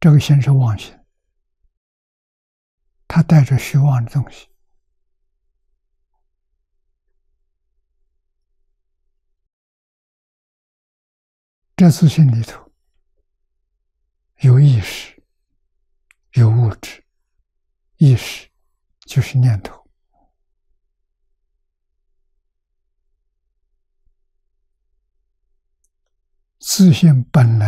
这个心是妄心，它带着虚妄的东西。这自性里头有意识，有物质。意识就是念头，自性本来